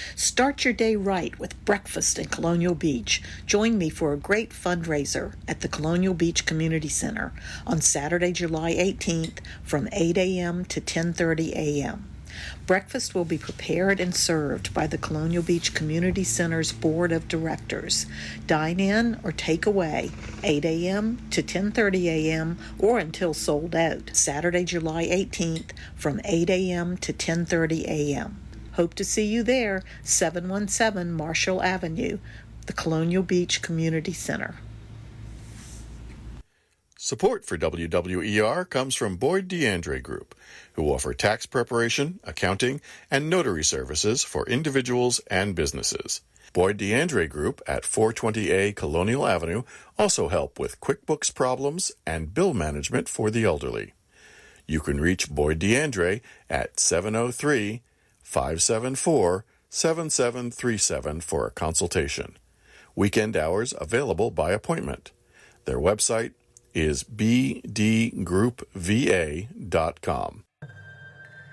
Start your day right with breakfast in Colonial Beach. Join me for a great fundraiser at the Colonial Beach Community Center on Saturday, July 18th from 8 a.m. to 10:30 a.m. Breakfast will be prepared and served by the Colonial Beach Community Center's Board of Directors. Dine in or take away 8 a.m. to 10:30 a.m. or until sold out. Saturday, July 18th from 8 a.m. to 10:30 a.m. Hope to see you there, 717 Marshall Avenue, the Colonial Beach Community Center. Support for WWER comes from Boyd DeAndre Group, who offer tax preparation, accounting, and notary services for individuals and businesses. Boyd DeAndre Group at 420A Colonial Avenue also help with QuickBooks problems and bill management for the elderly. You can reach Boyd DeAndre at 703-574-7737 for a consultation. Weekend hours available by appointment. Their website is bdgroupva.com.